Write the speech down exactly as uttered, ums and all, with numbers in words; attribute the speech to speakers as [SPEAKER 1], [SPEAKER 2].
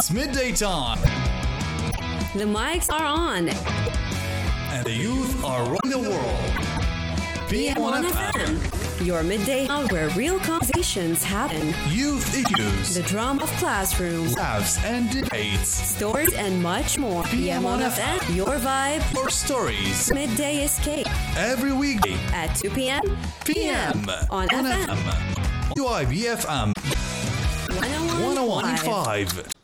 [SPEAKER 1] It's midday time.
[SPEAKER 2] The mics are on.
[SPEAKER 1] And the youth are running the world.
[SPEAKER 2] P M one F M. Your midday hour where real conversations happen.
[SPEAKER 1] Youth issues.
[SPEAKER 2] The drama of classrooms.
[SPEAKER 1] Laughs and debates.
[SPEAKER 2] Stories and much more. P M one F M. Your vibe.
[SPEAKER 1] Your stories.
[SPEAKER 2] Midday escape.
[SPEAKER 1] Every weekday.
[SPEAKER 2] At two p.m.
[SPEAKER 1] P M.
[SPEAKER 2] On F M.
[SPEAKER 1] U I B F M.
[SPEAKER 2] one oh one point five.
[SPEAKER 1] one oh one point five.